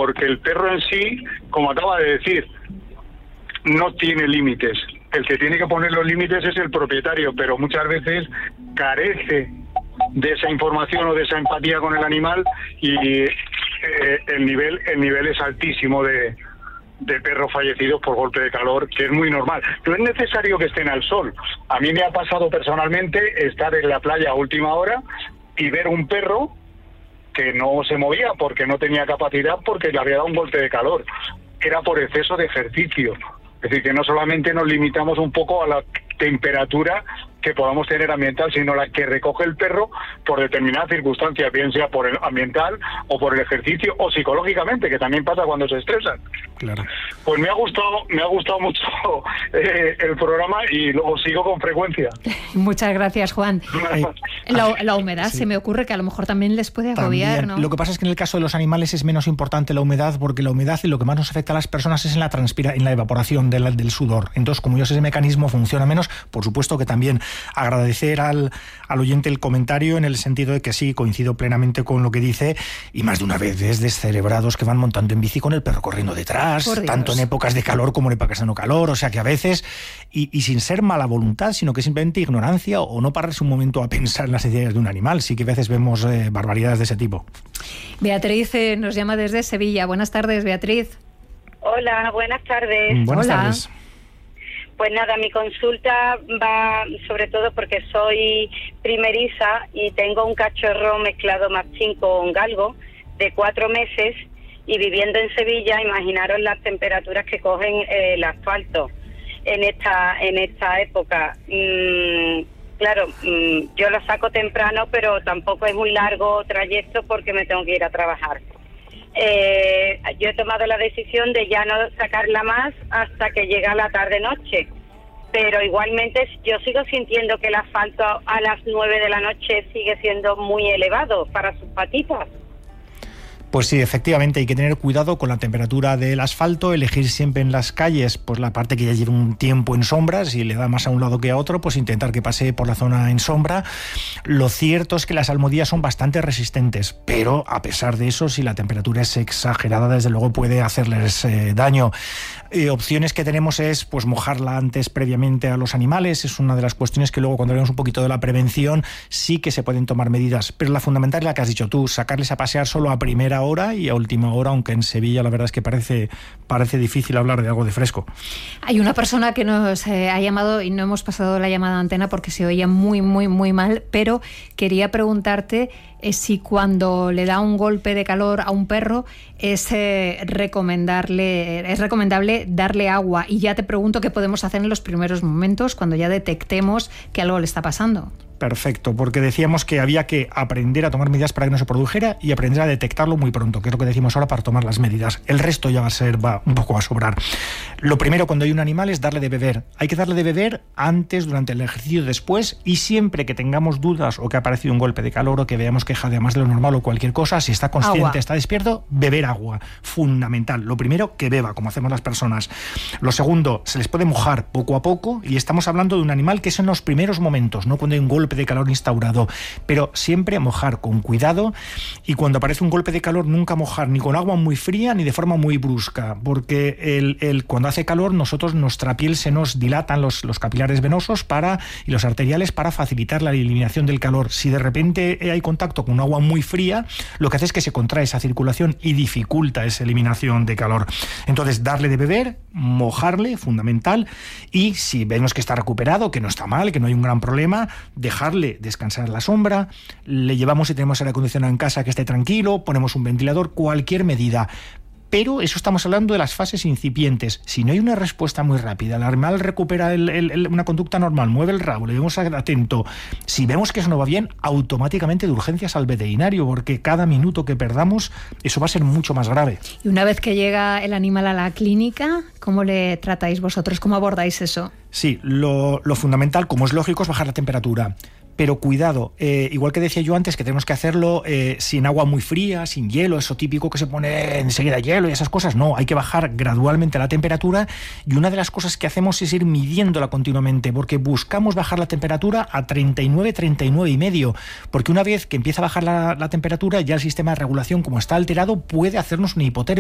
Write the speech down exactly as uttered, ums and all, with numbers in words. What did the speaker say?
porque el perro en sí, como acaba de decir, no tiene límites. El que tiene que poner los límites es el propietario, pero muchas veces carece de esa información o de esa empatía con el animal y eh, el nivel el nivel es altísimo de, de perros fallecidos por golpe de calor, que es muy normal. No es necesario que estén al sol. A mí me ha pasado personalmente estar en la playa a última hora y ver un perro que no se movía porque no tenía capacidad, porque le había dado un golpe de calor. Era por exceso de ejercicio. Es decir, que no solamente nos limitamos un poco a la temperatura que podamos tener ambiental, sino la que recoge el perro por determinadas circunstancias, bien sea por el ambiental o por el ejercicio o psicológicamente, que también pasa cuando se estresan. Claro. Pues me ha gustado, me ha gustado mucho eh, el programa y lo sigo con frecuencia. Muchas gracias, Juan. Eh, la, la humedad, sí. se me ocurre que a lo mejor también les puede agobiar, También. ¿no? Lo que pasa es que en el caso de los animales es menos importante la humedad, porque la humedad y lo que más nos afecta a las personas es en la transpira, en la evaporación del, del sudor. Entonces, como yo sé, ese mecanismo funciona menos, por supuesto que también agradecer al, al oyente el comentario en el sentido de que sí, coincido plenamente con lo que dice, y más de una vez es descerebrados que van montando en bici con el perro corriendo detrás, tanto en épocas de calor como en épocas de no calor, o sea que a veces, y, y sin ser mala voluntad, sino que simplemente ignorancia o no pararse un momento a pensar en las necesidades de un animal, sí que a veces vemos eh, barbaridades de ese tipo. Beatriz eh, nos llama desde Sevilla. Buenas tardes, Beatriz. Hola, buenas tardes. Buenas Hola. tardes. Pues nada, mi consulta va sobre todo porque soy primeriza y tengo un cachorro mezclado machín con galgo de cuatro meses y viviendo en Sevilla, imaginaros las temperaturas que cogen eh, el asfalto en esta en esta época. Mm, claro, mm, yo lo saco temprano, pero tampoco es un largo trayecto porque me tengo que ir a trabajar. Eh, yo he tomado la decisión de ya no sacarla más hasta que llega la tarde-noche, pero igualmente yo sigo sintiendo que el asfalto a las nueve de la noche sigue siendo muy elevado para sus patitas. Pues sí, efectivamente hay que tener cuidado con la temperatura del asfalto, elegir siempre en las calles pues la parte que ya lleva un tiempo en sombra, si le da más a un lado que a otro, pues intentar que pase por la zona en sombra. Lo cierto es que las almohadillas son bastante resistentes, pero a pesar de eso, si la temperatura es exagerada, desde luego puede hacerles eh, daño. Eh, opciones que tenemos es pues mojarla antes previamente a los animales, es una de las cuestiones que luego cuando hablamos un poquito de la prevención sí que se pueden tomar medidas, pero la fundamental es la que has dicho tú, sacarles a pasear solo a primera hora y a última hora, aunque en Sevilla la verdad es que parece, parece difícil hablar de algo de fresco. Hay una persona que nos eh, ha llamado y no hemos pasado la llamada a antena porque se oía muy, muy, muy mal, pero quería preguntarte eh, si cuando le da un golpe de calor a un perro es, eh, recomendarle, es recomendable darle agua. Y ya te pregunto qué podemos hacer en los primeros momentos cuando ya detectemos que algo le está pasando. Perfecto, porque decíamos que había que aprender a tomar medidas para que no se produjera y aprender a detectarlo muy pronto, que es lo que decimos ahora para tomar las medidas. El resto ya va a ser, va un poco a sobrar. Lo primero cuando hay un animal es darle de beber. Hay que darle de beber antes, durante el ejercicio, después, y siempre que tengamos dudas o que ha aparecido un golpe de calor o que veamos que jadea más de lo normal o cualquier cosa, si está consciente, agua. Está despierto, beber agua. Fundamental. Lo primero, que beba, como hacemos las personas. Lo segundo, se les puede mojar poco a poco, y estamos hablando de un animal que es en los primeros momentos, no cuando hay un golpe de calor instaurado, pero siempre mojar con cuidado, y cuando aparece un golpe de calor nunca mojar ni con agua muy fría ni de forma muy brusca, porque el, el, cuando hace calor nosotros, nuestra piel se nos dilatan los, los capilares venosos para, y los arteriales para facilitar la eliminación del calor. Si de repente hay contacto con agua muy fría, lo que hace es que se contrae esa circulación y dificulta esa eliminación de calor. Entonces, darle de beber, mojarle, fundamental, y si vemos que está recuperado, que no está mal, que no hay un gran problema, dejarle descansar en la sombra, le llevamos, si tenemos aire acondicionado en casa, que esté tranquilo, ponemos un ventilador, cualquier medida. Pero eso estamos hablando de las fases incipientes. Si no hay una respuesta muy rápida, el animal recupera el, el, el, una conducta normal, mueve el rabo, le vemos atento. Si vemos que eso no va bien, automáticamente de urgencias al veterinario, porque cada minuto que perdamos, eso va a ser mucho más grave. Y una vez que llega el animal a la clínica, ¿cómo le tratáis vosotros? ¿Cómo abordáis eso? Sí, lo, lo fundamental, como es lógico, es bajar la temperatura. Pero cuidado, eh, igual que decía yo antes, que tenemos que hacerlo eh, sin agua muy fría, sin hielo, eso típico que se pone enseguida hielo y esas cosas. No, hay que bajar gradualmente la temperatura, y una de las cosas que hacemos es ir midiéndola continuamente, porque buscamos bajar la temperatura a treinta y nueve, treinta y nueve y medio, porque una vez que empieza a bajar la, la temperatura, ya el sistema de regulación, como está alterado, puede hacernos una hipotermia.